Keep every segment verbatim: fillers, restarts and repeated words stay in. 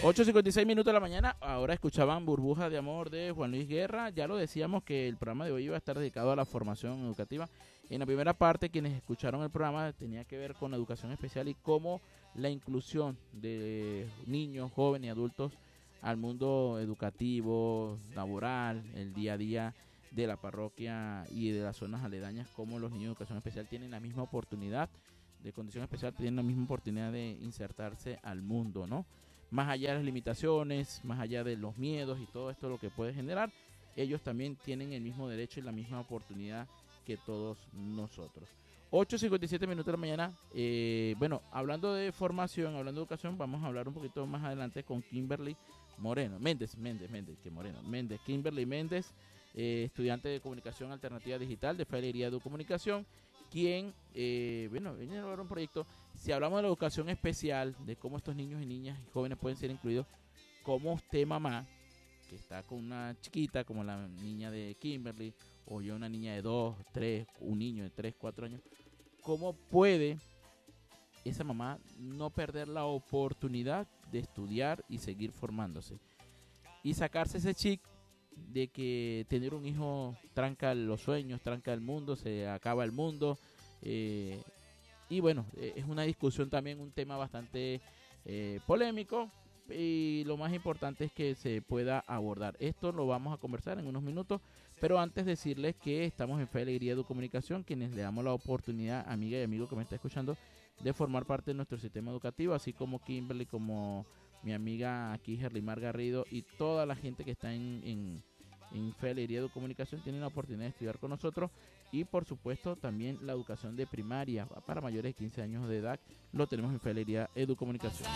ocho cincuenta y seis minutos de la mañana, ahora escuchaban Burbuja de Amor de Juan Luis Guerra. Ya lo decíamos que el programa de hoy iba a estar dedicado a la formación educativa. En la primera parte, quienes escucharon el programa tenía que ver con educación especial y cómo la inclusión de niños, jóvenes y adultos al mundo educativo, laboral, el día a día de la parroquia y de las zonas aledañas, cómo los niños de educación especial tienen la misma oportunidad, de condición especial, tienen la misma oportunidad de insertarse al mundo, ¿no? Más allá de las limitaciones, más allá de los miedos y todo esto lo que puede generar, ellos también tienen el mismo derecho y la misma oportunidad que todos nosotros. ocho cincuenta y siete minutos de la mañana. Eh, bueno, hablando de formación, hablando de educación, vamos a hablar un poquito más adelante con Kimberly Moreno, Méndez, Méndez, Méndez, que Moreno, Méndez, Kimberly Méndez, eh, estudiante de Comunicación Alternativa Digital de Fe y Alegría Educomunicación, quien, eh, bueno, viene a elaborar un proyecto. Si hablamos de la educación especial, de cómo estos niños y niñas y jóvenes pueden ser incluidos, como usted, mamá, que está con una chiquita como la niña de Kimberly, o yo una niña de dos, tres, un niño de tres, cuatro años, ¿cómo puede esa mamá no perder la oportunidad de estudiar y seguir formándose? Y sacarse ese chip de que tener un hijo tranca los sueños, tranca el mundo, se acaba el mundo. Eh, y bueno, eh, es una discusión también, un tema bastante eh, polémico. Y lo más importante es que se pueda abordar. Esto lo vamos a conversar en unos minutos, pero antes decirles que estamos en Fe y Alegría Educomunicación, quienes le damos la oportunidad, amiga y amigo que me está escuchando, de formar parte de nuestro sistema educativo, así como Kimberly, como mi amiga aquí Gerlimar Garrido y toda la gente que está en, en, en Fe y Alegría Educomunicación tienen la oportunidad de estudiar con nosotros. Y por supuesto también la educación de primaria para mayores de quince años de edad lo tenemos en Fe y Alegría Educomunicación.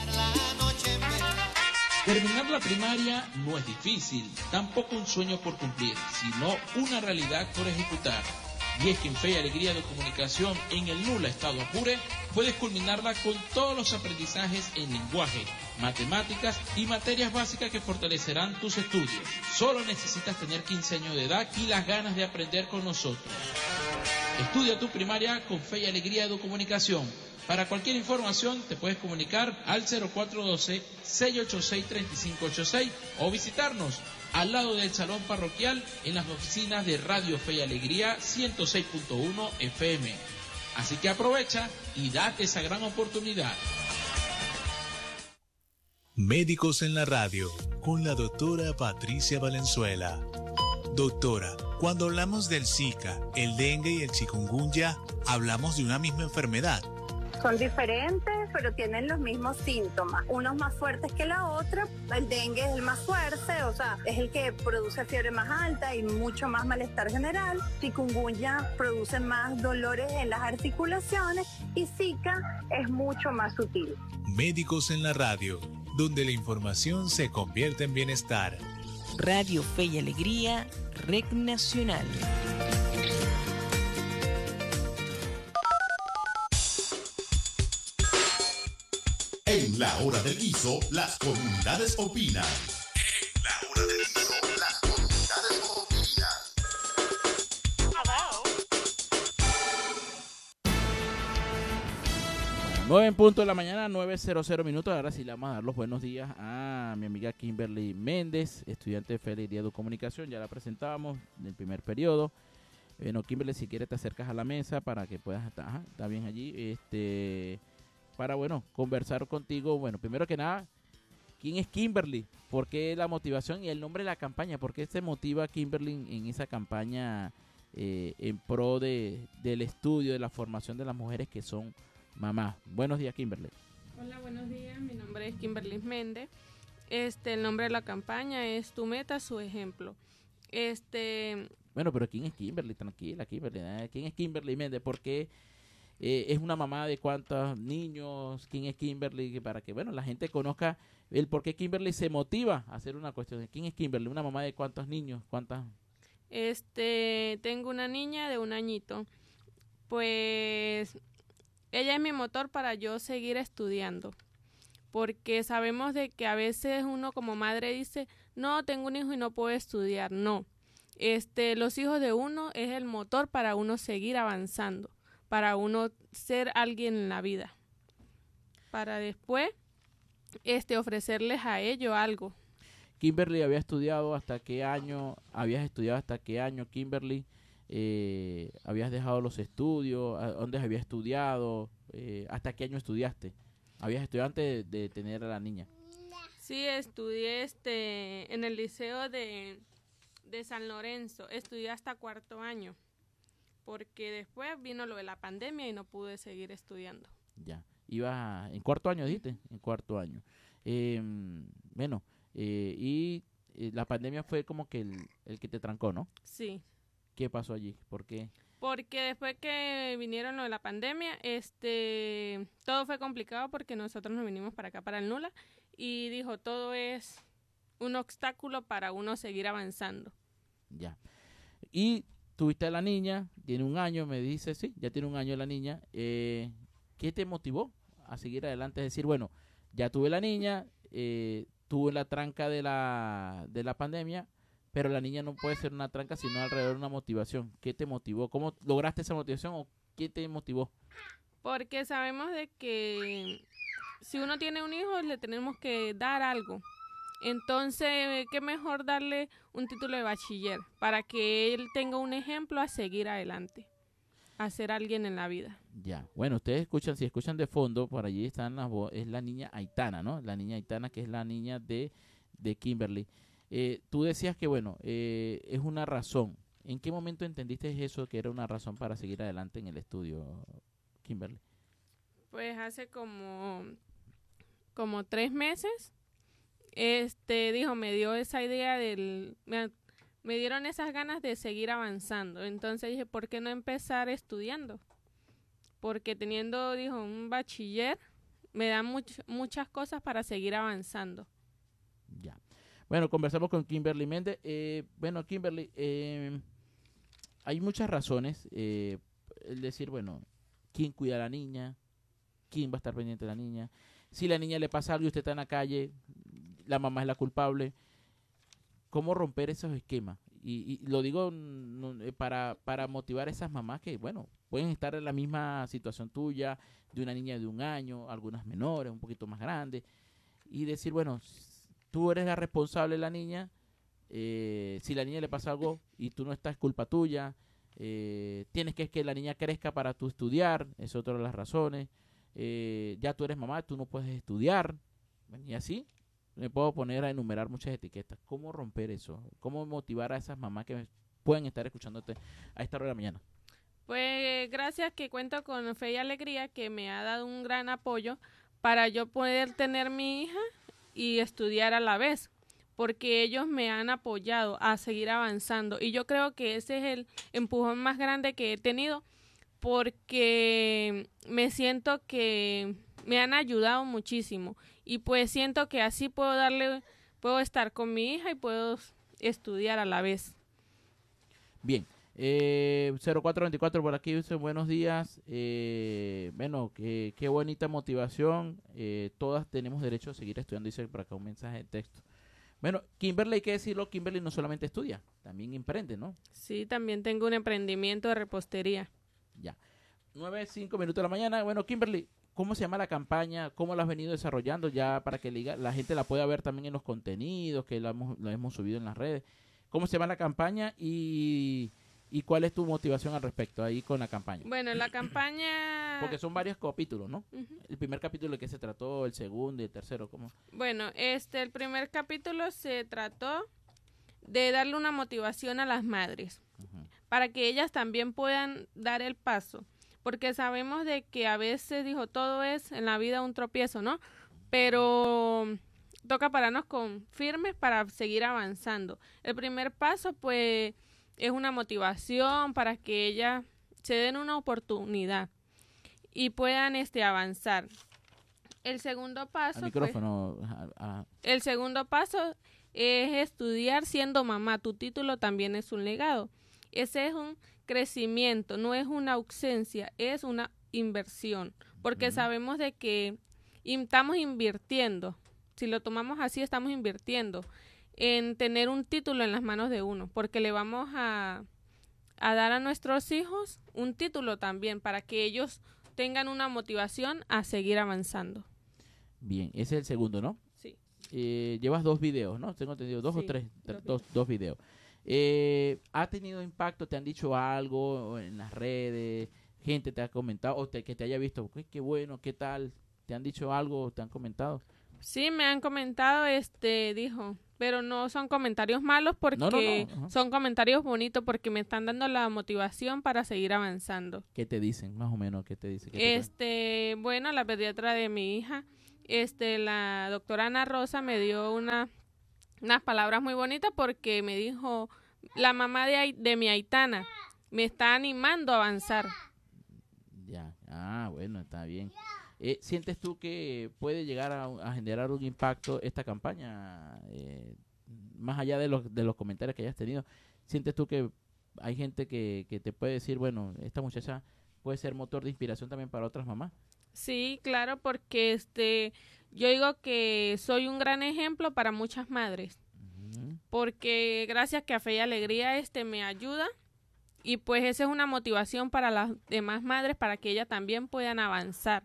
Terminar la primaria no es difícil, tampoco un sueño por cumplir, sino una realidad por ejecutar. Y es que en Fe y Alegría de Comunicación, en el Nula Estado Apure, puedes culminarla con todos los aprendizajes en lenguaje, matemáticas y materias básicas que fortalecerán tus estudios. Solo necesitas tener quince años de edad y las ganas de aprender con nosotros. Estudia tu primaria con Fe y Alegría de Comunicación. Para cualquier información te puedes comunicar al cero cuatro uno dos, seis ocho seis, tres cinco ocho seis o visitarnos al lado del Salón Parroquial en las oficinas de Radio Fe y Alegría ciento seis punto uno F M. Así que aprovecha y date esa gran oportunidad. Médicos en la radio, con la doctora Patricia Valenzuela. Doctora, cuando hablamos del Zika, el dengue y el chikungunya, ¿hablamos de una misma enfermedad? Son diferentes, pero tienen los mismos síntomas. Unos más fuertes que la otra. El dengue es el más fuerte, o sea, es el que produce fiebre más alta y mucho más malestar general. Chikungunya produce más dolores en las articulaciones y Zika es mucho más sutil. Médicos en la radio, donde la información se convierte en bienestar. Radio Fe y Alegría, Red Nacional. En la hora del guiso, las comunidades opinan. En la hora del guiso, las comunidades opinan. nueve en punto de la mañana, nueve cero cero minutos. Ahora sí le vamos a dar los buenos días a mi amiga Kimberly Méndez, estudiante de Fe y Alegría Educomunicación. Ya la presentábamos en el primer periodo. Bueno, Kimberly, si quieres te acercas a la mesa para que puedas estar, ajá, está bien allí, este, para, bueno, conversar contigo. Bueno, primero que nada, ¿quién es Kimberly? ¿Por qué la motivación y el nombre de la campaña? ¿Por qué se motiva Kimberly en, en esa campaña eh, en pro de, del estudio, de la formación de las mujeres que son mamás? Buenos días, Kimberly. Hola, buenos días. Mi nombre es Kimberly Méndez. Este, el nombre de la campaña es Tu meta, su ejemplo. Este... Bueno, pero ¿quién es Kimberly? Tranquila, Kimberly. ¿eh? ¿Quién es Kimberly Méndez? ¿Por qué eh, es una mamá de cuántos niños? ¿Quién es Kimberly? Para que, bueno, la gente conozca el por qué Kimberly se motiva a hacer una cuestión. ¿Quién es Kimberly? ¿Una mamá de cuántos niños? ¿Cuántas? Este, tengo una niña de un añito. Pues ella es mi motor para yo seguir estudiando. Porque sabemos de que a veces uno como madre dice, no, tengo un hijo y no puedo estudiar. No. Este, los hijos de uno es el motor para uno seguir avanzando, para uno ser alguien en la vida, para después, este ofrecerles a ellos algo. Kimberly había estudiado hasta qué año, habías estudiado hasta qué año, Kimberly, eh, habías dejado los estudios, ¿a dónde habías estudiado? Eh, ¿hasta qué año estudiaste? ¿Habías estudiado antes de, de tener a la niña? Sí, estudié este en el liceo de, de San Lorenzo, estudié hasta cuarto año, porque después vino lo de la pandemia y no pude seguir estudiando. Ya, ibas en cuarto año, dijiste, en cuarto año. Eh, bueno, eh, y eh, la pandemia fue como que el, el que te trancó, ¿no? Sí. ¿Qué pasó allí? ¿Por qué? Porque después que vinieron lo de la pandemia, este, todo fue complicado porque nosotros nos vinimos para acá, para el Nula, y dijo, todo es un obstáculo para uno seguir avanzando. Ya. Y tuviste a la niña, tiene un año, me dice, sí, ya tiene un año la niña. Eh, ¿Qué te motivó a seguir adelante? Es decir, bueno, ya tuve la niña, eh, tuve la tranca de la, de la pandemia, pero la niña no puede ser una tranca, sino alrededor de una motivación. ¿Qué te motivó? ¿Cómo lograste esa motivación o qué te motivó? Porque sabemos de que si uno tiene un hijo, le tenemos que dar algo. Entonces, qué mejor darle un título de bachiller para que él tenga un ejemplo a seguir adelante, a ser alguien en la vida. Ya, bueno, ustedes escuchan, si escuchan de fondo, por allí están las vo- es la niña Aitana, ¿no? La niña Aitana, que es la niña de, de Kimberly. Eh, tú decías que, bueno, eh, es una razón. ¿En qué momento entendiste eso, que era una razón para seguir adelante en el estudio, Kimberly? Pues hace como, como tres meses, este, dijo, me dio esa idea del, me, me dieron esas ganas de seguir avanzando. Entonces dije, ¿por qué no empezar estudiando? Porque teniendo, dijo, un bachiller, me dan much, muchas cosas para seguir avanzando. Ya. Bueno, conversamos con Kimberly Méndez. Eh, bueno, Kimberly, eh, hay muchas razones. Eh, el decir, bueno, ¿quién cuida a la niña? ¿Quién va a estar pendiente de la niña? Si la niña le pasa algo y usted está en la calle, la mamá es la culpable. ¿Cómo romper esos esquemas? Y, y lo digo no, para, para motivar a esas mamás que, bueno, pueden estar en la misma situación tuya, de una niña de un año, algunas menores, un poquito más grandes, y decir, bueno, tú eres la responsable de la niña, eh, si la niña le pasa algo y tú no estás, es culpa tuya, eh, tienes que que la niña crezca para tú estudiar, es otra de las razones, eh, ya tú eres mamá, tú no puedes estudiar, y así me puedo poner a enumerar muchas etiquetas. ¿Cómo romper eso? ¿Cómo motivar a esas mamás que pueden estar escuchándote a esta hora de la mañana? Pues gracias que cuento con Fe y Alegría, que me ha dado un gran apoyo para yo poder tener mi hija y estudiar a la vez, porque ellos me han apoyado a seguir avanzando y yo creo que ese es el empujón más grande que he tenido, porque me siento que me han ayudado muchísimo y pues siento que así puedo darle, puedo estar con mi hija y puedo estudiar a la vez. Bien, eh, cero cuatro veinticuatro por aquí dice buenos días, eh, bueno, qué, qué bonita motivación, eh, todas tenemos derecho a seguir estudiando, dice por acá un mensaje de texto. Bueno, Kimberly, hay que decirlo, Kimberly no solamente estudia, también emprende, ¿no? Sí, también tengo un emprendimiento de repostería. Ya, nueve, cinco minutos de la mañana. Bueno, Kimberly, ¿cómo se llama la campaña? ¿Cómo la has venido desarrollando ya para que la, la gente la pueda ver también en los contenidos que la hemos, la hemos subido en las redes? ¿Cómo se llama la campaña y, y cuál es tu motivación al respecto ahí con la campaña? Bueno, la campaña... Porque son varios capítulos, ¿no? Uh-huh. El primer capítulo de qué se trató, el segundo y el tercero, ¿cómo? Bueno, este, el primer capítulo se trató de darle una motivación a las madres, uh-huh, para que ellas también puedan dar el paso, porque sabemos de que a veces, dijo, todo es en la vida un tropiezo, ¿no? Pero toca pararnos con firmes para seguir avanzando. El primer paso, pues, es una motivación para que ellas se den una oportunidad y puedan este avanzar. El segundo paso, Al micrófono. Pues, a, a... el segundo paso es estudiar siendo mamá. Tu título también es un legado. Ese es un crecimiento, no es una ausencia, es una inversión, porque uh-huh, sabemos de que estamos invirtiendo, si lo tomamos así, estamos invirtiendo en tener un título en las manos de uno, porque le vamos a, a dar a nuestros hijos un título también, para que ellos tengan una motivación a seguir avanzando. Bien, ese es el segundo, ¿no? eh, llevas dos videos, ¿no? Tengo entendido, dos Sí, o tres, dos dos, dos videos. Eh, ¿Ha tenido impacto? ¿Te han dicho algo en las redes? ¿Gente te ha comentado? ¿O te, que te haya visto? ¿Qué, qué bueno, qué tal? ¿Te han dicho algo? ¿Te han comentado? Sí, me han comentado, este, dijo, pero no son comentarios malos porque No, no, no, ajá. son comentarios bonitos porque me están dando la motivación para seguir avanzando. ¿Qué te dicen? Más o menos, ¿qué te dicen? ¿Qué te Este, bueno, la pediatra de mi hija, este, la doctora Ana Rosa me dio una, unas palabras muy bonitas porque me dijo, la mamá de, Ai- de mi Aitana me está animando a avanzar. Ya, ah, bueno, está bien. Eh, ¿Sientes tú que puede llegar a, a generar un impacto esta campaña? Eh, más allá de los, de los comentarios que hayas tenido, ¿sientes tú que hay gente que, que te puede decir, bueno, esta muchacha puede ser motor de inspiración también para otras mamás? Sí, claro, porque este, yo digo que soy un gran ejemplo para muchas madres, Ujú. porque gracias que a Fe y Alegría este me ayuda y pues esa es una motivación para las demás madres para que ellas también puedan avanzar.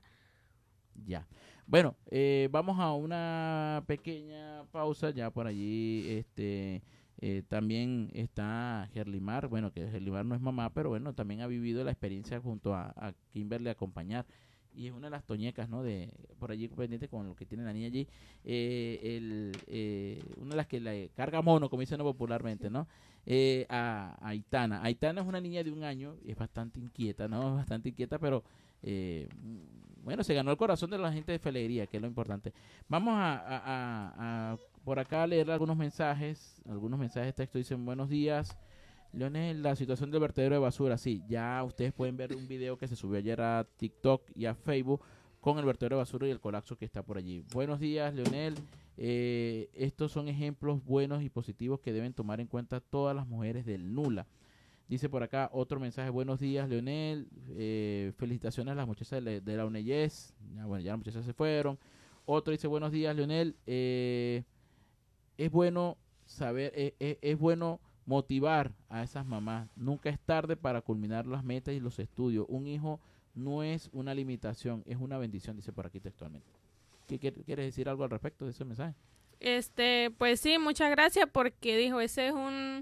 Ya. Bueno, eh, vamos a una pequeña pausa. Ya por allí este, eh, también está Gerlimar. Bueno, que Gerlimar no es mamá, pero bueno, también ha vivido la experiencia junto a, a Kimberly acompañar. Y es una de las toñecas, ¿no? De por allí pendiente con lo que tiene la niña allí. Eh, el, eh, una de las que le carga mono, como dicen popularmente, ¿no? Eh, a, a Aitana. Aitana es una niña de un año y es bastante inquieta, ¿no? Bastante inquieta, pero eh, bueno, se ganó el corazón de la gente de Fe y Alegría, que es lo importante. Vamos a, a, a, a por acá a leer algunos mensajes. Algunos mensajes de texto dicen: buenos días, Leonel, la situación del vertedero de basura. Sí, ya ustedes pueden ver un video que se subió ayer a TikTok y a Facebook con el vertedero de basura y el colapso que está por allí. Buenos días, Leonel. Eh, estos son ejemplos buenos y positivos que deben tomar en cuenta todas las mujeres del Nula. Dice por acá otro mensaje: buenos días, Leonel. Eh, felicitaciones a las muchachas de la, de la UNEYES. Ya, bueno, ya las muchachas se fueron. Otro dice: buenos días, Leonel. Eh, es bueno saber, eh, eh, es bueno motivar a esas mamás. Nunca es tarde para culminar las metas y los estudios. Un hijo no es una limitación, es una bendición, dice por aquí textualmente. ¿Qué quiere- ¿Quieres decir algo al respecto de ese mensaje? Este, pues sí, muchas gracias porque dijo, ese es un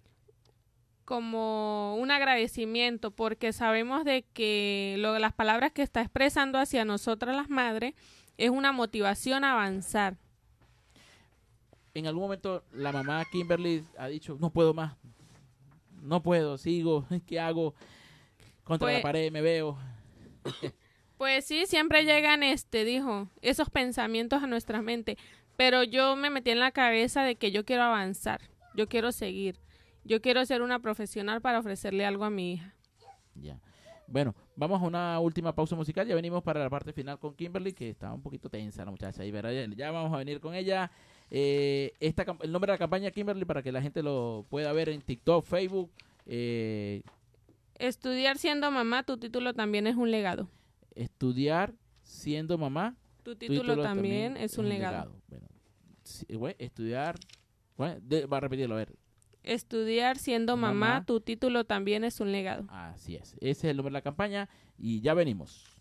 como un agradecimiento porque sabemos de que lo, las palabras que está expresando hacia nosotras las madres es una motivación a avanzar. En algún momento la mamá Kimberly ha dicho: no puedo más, no puedo, sigo, ¿qué hago? Contra Pues- la pared me veo. Pues sí, siempre llegan, este, dijo, esos pensamientos a nuestra mente, pero yo me metí en la cabeza de que yo quiero avanzar, yo quiero seguir, yo quiero ser una profesional para ofrecerle algo a mi hija. Ya. Bueno, vamos a una última pausa musical. Ya venimos para la parte final con Kimberly, que estaba un poquito tensa la muchacha ahí, ¿verdad? Ya- Ya vamos a venir con ella. Eh, esta, cam- el nombre de la campaña, Kimberly, para que la gente lo pueda ver en TikTok, Facebook. Eh, Estudiar siendo mamá, tu título también es un legado. estudiar siendo mamá. Tu tu título, también, es un legado. Bueno, sí, güey, estudiar. Bueno, de- va a repetirlo, a ver. Estudiar siendo mamá, Mamá. tu título también es un legado. Así es. Ese es el nombre de la campaña y ya venimos.